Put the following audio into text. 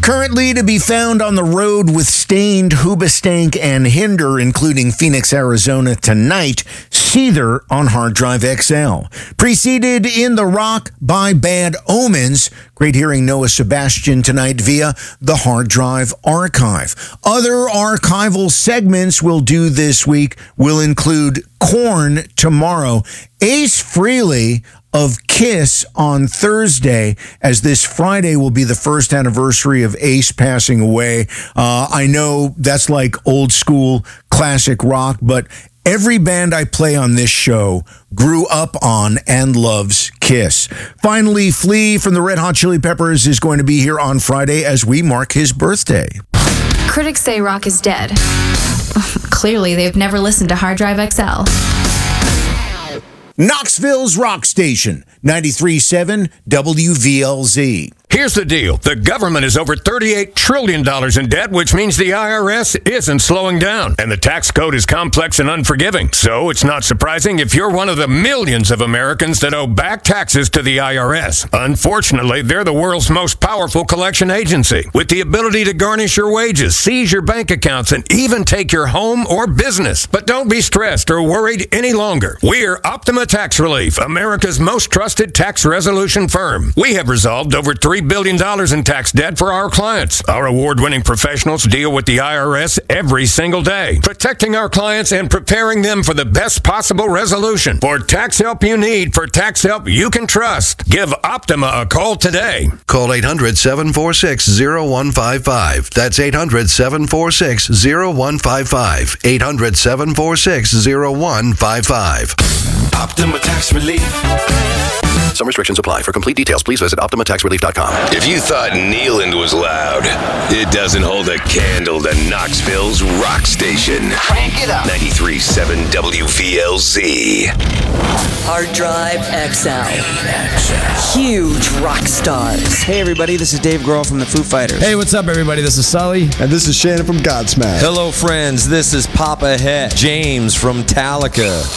Currently to be found on the road with Stained, Hoobastank, and Hinder, including Phoenix, Arizona tonight. Seether on Hard Drive XL. Preceded in the rock by Bad Omens. Great hearing Noah Sebastian tonight via the Hard Drive Archive. Other archival segments we'll do this week will include Korn tomorrow, Ace Frehley of Kiss on Thursday, as this Friday will be the first anniversary of Ace passing away. I know that's like old school classic rock, but every band I play on this show grew up on and loves Kiss. Finally, Flea from the Red Hot Chili Peppers is going to be here on Friday as we mark his birthday. Critics say rock is dead. Clearly, they've never listened to Hard Drive XL. Knoxville's Rock Station, 93.7 WVLZ. Here's the deal. The government is over $38 trillion in debt, which means the IRS isn't slowing down. And the tax code is complex and unforgiving. So it's not surprising if you're one of the millions of Americans that owe back taxes to the IRS. Unfortunately, they're the world's most powerful collection agency, with the ability to garnish your wages, seize your bank accounts, and even take your home or business. But don't be stressed or worried any longer. We're Optima Tax Relief, America's most trusted tax resolution firm. We have resolved over $3 billion in tax debt for our clients. Our award-winning professionals deal with the IRS every single day, protecting our clients and preparing them for the best possible resolution. For tax help you need, for tax help you can trust, give Optima a call today. Call 800-746-0155. That's 800-746-0155. 800-746-0155. Optima Tax Relief. Some restrictions apply. For complete details, please visit OptimaTaxRelief.com. If you thought Neyland was loud, it doesn't hold a candle to Knoxville's Rock Station. Crank it up. 93.7 WVLZ. Hard Drive XL. Huge rock stars. Hey everybody, this is Dave Grohl from the Foo Fighters. Hey, what's up everybody? This is Sully. And this is Shannon from Godsmack. Hello friends, this is Papa Het, James from Metallica.